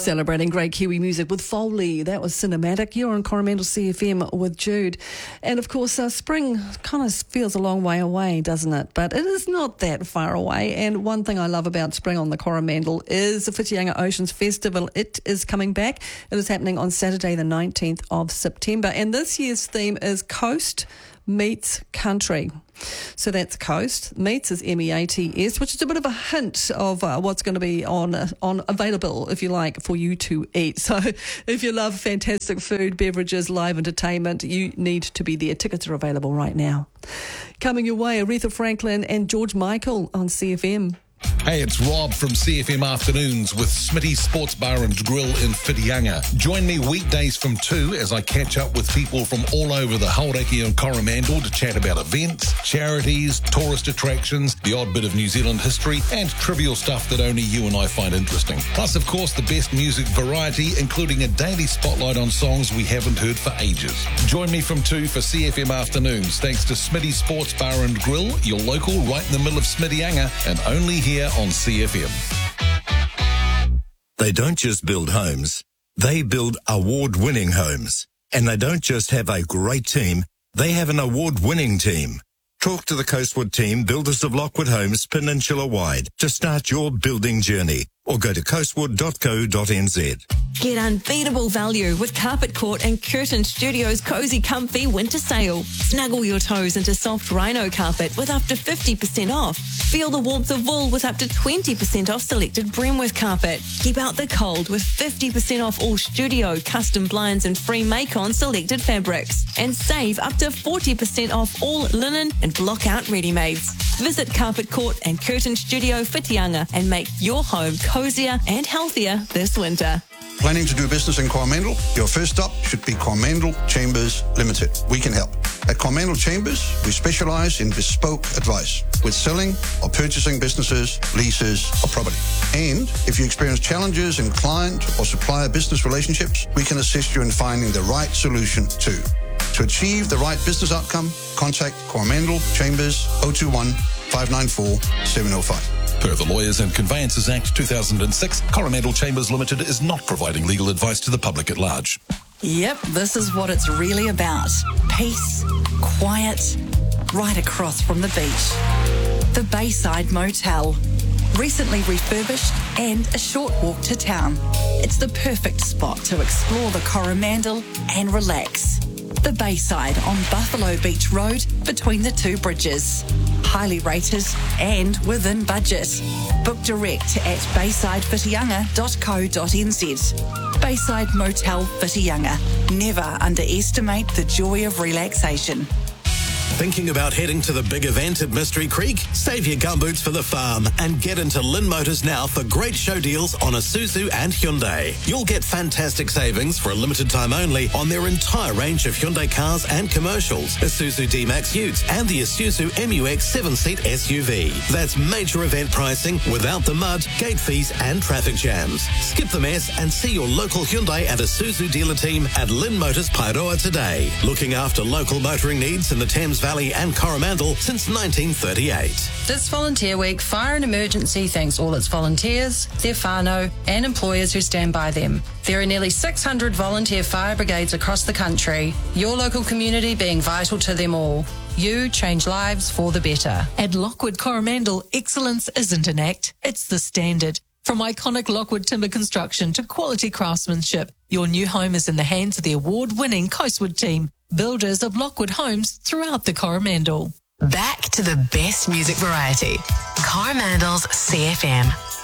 Celebrating great Kiwi music with Foley. That was cinematic. You're on Coromandel CFM with Jude. And of course, spring kind of feels a long way away, doesn't it? But it is not that far away. And one thing I love about spring on the Coromandel is the Whitianga Oceans Festival. It is coming back. It is happening on Saturday, the 19th of September. And this year's theme is Coast meets Country. So that's Coast. Meets is MEATS, which is a bit of a hint of what's going to be on available, if you like, for you to eat. So if you love fantastic food, beverages, live entertainment, you need to be there. Tickets are available right now. Coming your way, Aretha Franklin and George Michael on CFM. Hey, it's Rob from CFM Afternoons with Smitty's Sports Bar and Grill in Whitianga. Join me weekdays from 2 as I catch up with people from all over the Hauraki and Coromandel to chat about events, charities, tourist attractions, the odd bit of New Zealand history, and trivial stuff that only you and I find interesting. Plus, of course, the best music variety, including a daily spotlight on songs we haven't heard for ages. Join me from 2 for CFM Afternoons, thanks to Smitty's Sports Bar and Grill, your local right in the middle of Smittyanga, and only here on CFM. They don't just build homes, they build award-winning homes. And they don't just have a great team, they have an award-winning team. Talk to the Coastwood team, builders of Lockwood Homes peninsula-wide, to start your building journey. Or go to coastwood.co.nz. Get unbeatable value with Carpet Court and Curtin Studios' Cozy Comfy Winter Sale. Snuggle your toes into soft rhino carpet with up to 50% off. Feel the warmth of wool with up to 20% off selected Bremworth carpet. Keep out the cold with 50% off all studio, custom blinds and free make-on selected fabrics. And save up to 40% off all linen and block-out ready-mades. Visit Carpet Court and Curtin Studio Whitianga and make your home cozier and healthier this winter. Planning to do business in Coromandel? Your first stop should be Coromandel Chambers Limited. We can help. At Coromandel Chambers, we specialise in bespoke advice with selling or purchasing businesses, leases or property. And if you experience challenges in client or supplier business relationships, we can assist you in finding the right solution too. To achieve the right business outcome, contact Coromandel Chambers 021 594 705. Per the Lawyers and Conveyances Act 2006, Coromandel Chambers Limited is not providing legal advice to the public at large. Yep, this is what it's really about. Peace, quiet, right across from the beach. The Bayside Motel. Recently refurbished and a short walk to town. It's the perfect spot to explore the Coromandel and relax. The Bayside on Buffalo Beach Road between the two bridges. Highly rated and within budget. Book direct at baysidewhitianga.co.nz. Bayside Motel Whitianga. Never underestimate the joy of relaxation. Thinking about heading to the big event at Mystery Creek? Save your gumboots for the farm and get into Lynn Motors now for great show deals on Isuzu and Hyundai. You'll get fantastic savings for a limited time only on their entire range of Hyundai cars and commercials, Isuzu D-Max Utes and the Isuzu MU-X 7-seat SUV. That's major event pricing without the mud, gate fees and traffic jams. Skip the mess and see your local Hyundai and Isuzu dealer team at Lynn Motors Paeroa today. Looking after local motoring needs in the Thames Valley and Coromandel since 1938. This Volunteer Week, Fire and Emergency thanks all its volunteers, their whānau and employers who stand by them. There are nearly 600 volunteer fire brigades across the country, your local community being vital to them all. You change lives for the better. At Lockwood Coromandel, excellence isn't an act, it's the standard. From iconic Lockwood timber construction to quality craftsmanship, your new home is in the hands of the award-winning Coastwood team, builders of Lockwood homes throughout the Coromandel. Back to the best music variety. Coromandel's CFM.